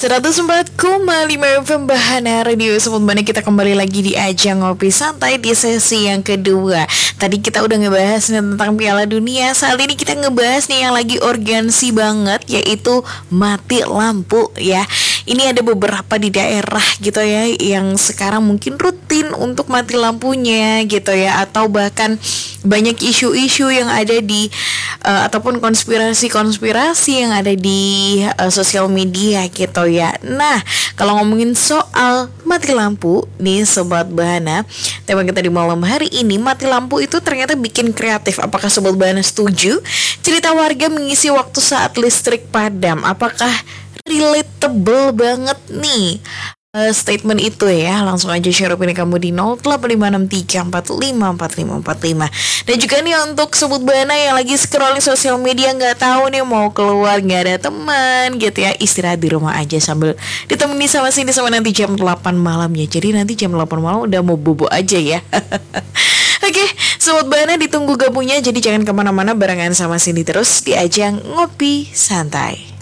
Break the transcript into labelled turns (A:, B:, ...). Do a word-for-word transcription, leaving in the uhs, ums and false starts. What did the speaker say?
A: seratus empat koma lima F M Bahana Radio. Sobat Bahana, kita kembali lagi di ajang ngopi santai di sesi yang kedua. Tadi kita udah ngebahas nih tentang Piala Dunia. Saat ini kita ngebahas nih yang lagi urgensi banget, yaitu mati lampu ya. Ini ada beberapa di daerah gitu ya yang sekarang mungkin rutin untuk mati lampunya gitu ya, atau bahkan banyak isu-isu yang ada di uh, ataupun konspirasi-konspirasi yang ada di uh, sosial media gitu ya. Nah, kalau ngomongin soal mati lampu nih Sobat Bahana, tema kita di malam hari ini, mati lampu itu ternyata bikin kreatif. Apakah Sobat Bahana setuju? Cerita warga mengisi waktu saat listrik padam, apakah relatable banget nih uh, statement itu ya? Langsung aja share opini kamu di nol delapan lima enam tiga empat lima empat lima empat lima. Dan juga nih untuk Sobat Bahana yang lagi scrolling sosial media, nggak tahu nih mau keluar, nggak ada teman gitu ya, istirahat di rumah aja sambil ditemani sama sini sama nanti jam delapan malam ya. Jadi nanti jam delapan malam udah mau bobo aja ya. Oke, Sobat Bahana, ditunggu gabungnya, jadi jangan kemana-mana, barengan sama sini terus di ajang ngopi santai.